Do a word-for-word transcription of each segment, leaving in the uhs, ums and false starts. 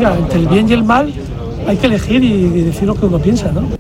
liga, entre el bien y el mal hay que elegir y, y decir lo que uno piensa, ¿no?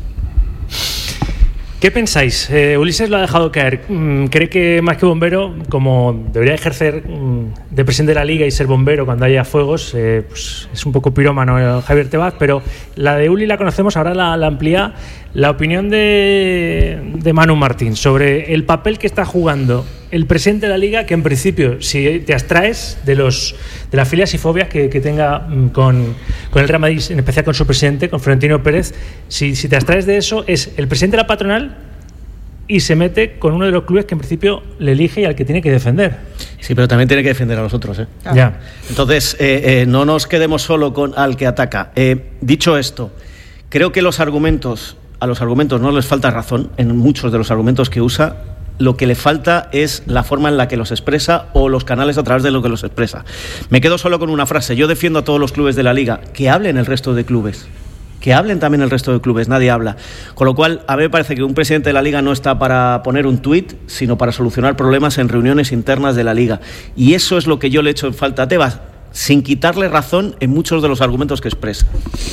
¿Qué pensáis? Eh, Ulises lo ha dejado caer. ¿Cree que más que bombero, como debería ejercer de presidente de la Liga y ser bombero cuando haya fuegos, eh, pues es un poco pirómano eh, Javier Tebas, pero la de Uli la conocemos, ahora la, la amplía. La opinión de, de Manu Martín sobre el papel que está jugando el presidente de la Liga, que en principio, si te abstraes de los de las filias y fobias que, que tenga con, con el Real Madrid, en especial con su presidente, con Florentino Pérez, si, si te abstraes de eso, es el presidente de la patronal y se mete con uno de los clubes que en principio le elige y al que tiene que defender. Sí, pero también tiene que defender a los otros, ¿eh? Ah. Ya. Entonces, eh, eh, no nos quedemos solo con al que ataca. Eh, dicho esto, creo que los argumentos, a los argumentos no les falta razón en muchos de los argumentos que usa. Lo que le falta es la forma en la que los expresa o los canales a través de lo que los expresa. Me quedo solo con una frase. Yo defiendo a todos los clubes de la Liga. Que hablen el resto de clubes. Que hablen también el resto de clubes. Nadie habla. Con lo cual, a mí me parece que un presidente de la Liga no está para poner un tuit, sino para solucionar problemas en reuniones internas de la Liga. Y eso es lo que yo le echo en falta a Tebas, sin quitarle razón en muchos de los argumentos que expresa.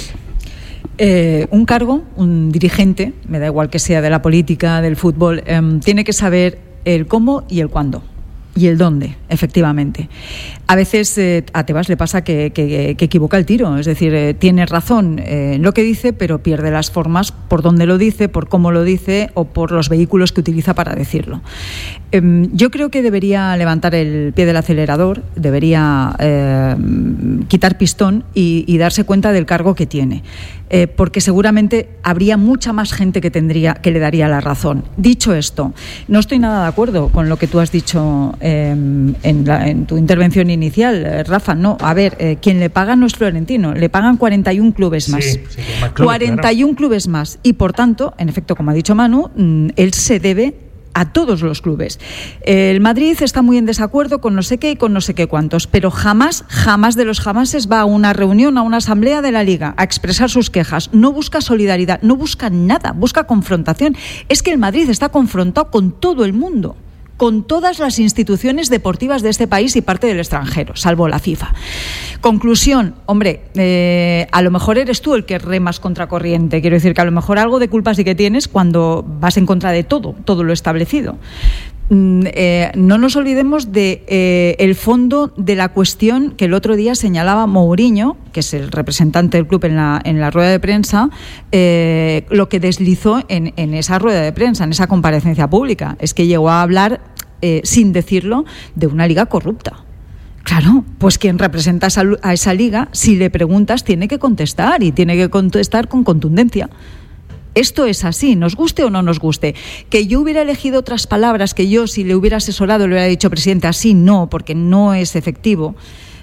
Eh, un cargo, un dirigente, me da igual que sea de la política, del fútbol, eh, tiene que saber el cómo y el cuándo y el dónde, efectivamente. A veces eh, a Tebas le pasa que, que, que equivoca el tiro, es decir, eh, tiene razón eh, en lo que dice, pero pierde las formas por dónde lo dice, por cómo lo dice o por los vehículos que utiliza para decirlo. Eh, yo creo que debería levantar el pie del acelerador, debería eh, quitar pistón y, y darse cuenta del cargo que tiene. Eh, porque seguramente habría mucha más gente que tendría que le daría la razón. Dicho esto, no estoy nada de acuerdo con lo que tú has dicho eh, en, la, en tu intervención inicial, eh, Rafa. No, a ver, eh, quien le paga no es Florentino, le pagan cuarenta y un clubes más. Sí, sí, más clubes, cuarenta y un claro. clubes más. Y por tanto, en efecto, como ha dicho Manu, mm, él se debe a todos los clubes. El Madrid está muy en desacuerdo con no sé qué y con no sé qué cuántos, pero jamás, jamás de los jamases va a una reunión, a una asamblea de la Liga a expresar sus quejas. No busca solidaridad, no busca nada, busca confrontación. Es que el Madrid está confrontado con todo el mundo, con todas las instituciones deportivas de este país y parte del extranjero, salvo la FIFA. Conclusión, hombre, eh, a lo mejor eres tú el que remas contracorriente. Quiero decir que a lo mejor algo de culpa sí que tienes cuando vas en contra de todo, todo lo establecido. Mm, eh, no nos olvidemos de eh, el fondo de la cuestión que el otro día señalaba Mourinho, que es el representante del club en la, en la rueda de prensa, eh, lo que deslizó en, en esa rueda de prensa, en esa comparecencia pública, es que llegó a hablar, eh, sin decirlo, de una liga corrupta. Claro, pues quien representa a esa liga, si le preguntas, tiene que contestar y tiene que contestar con contundencia. Esto es así, nos guste o no nos guste. Que yo hubiera elegido otras palabras, que yo si le hubiera asesorado le hubiera dicho, presidente, así no, porque no es efectivo,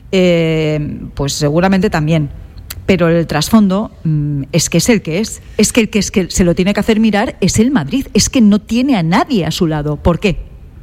eh, pues seguramente también. Pero el trasfondo mmm, es que es el que es. Es que el que, es que se lo tiene que hacer mirar es el Madrid. Es que no tiene a nadie a su lado. ¿Por qué?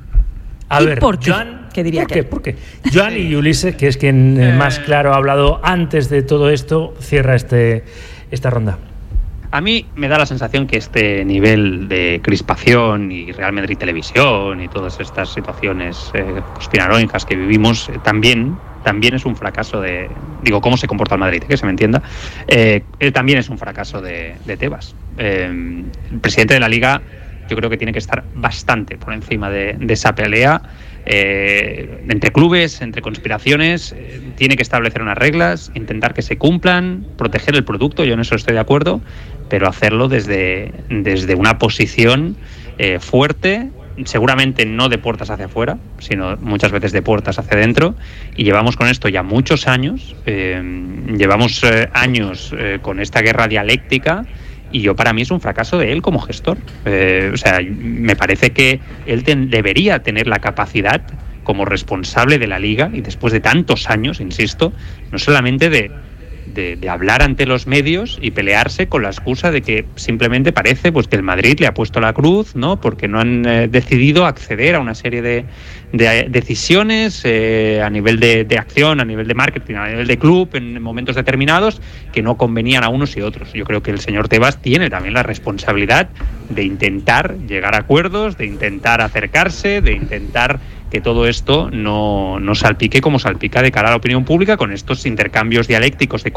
A ¿Y ver, por qué? Joan, ¿Qué diría ¿por que? qué? ¿Por qué? Joan y Ulises, que es quien eh, más claro ha hablado antes de todo esto, cierra este esta ronda. A mí me da la sensación que este nivel de crispación y Real Madrid Televisión y todas estas situaciones eh, conspiranoicas que vivimos eh, también, también es un fracaso de... Digo, ¿cómo se comporta el Madrid? Que se me entienda. Eh, eh, también es un fracaso de, de Tebas. Eh, el presidente de la Liga yo creo que tiene que estar bastante por encima de, de esa pelea eh, entre clubes, entre conspiraciones. Eh, tiene que establecer unas reglas, intentar que se cumplan, proteger el producto, yo en eso estoy de acuerdo, pero hacerlo desde, desde una posición eh, fuerte, seguramente no de puertas hacia afuera, sino muchas veces de puertas hacia adentro, y llevamos con esto ya muchos años, eh, llevamos eh, años eh, con esta guerra dialéctica, y yo para mí es un fracaso de él como gestor. Eh, o sea, me parece que él ten, debería tener la capacidad como responsable de la Liga, y después de tantos años, insisto, no solamente de De, de hablar ante los medios y pelearse con la excusa de que simplemente parece pues que el Madrid le ha puesto la cruz, ¿no? Porque no han eh, decidido acceder a una serie de, de decisiones eh, a nivel de, de acción, a nivel de marketing, a nivel de club, en momentos determinados que no convenían a unos y otros. Yo creo que el señor Tebas tiene también la responsabilidad de intentar llegar a acuerdos, de intentar acercarse, de intentar que todo esto no, no salpique como salpica de cara a la opinión pública con estos intercambios dialécticos de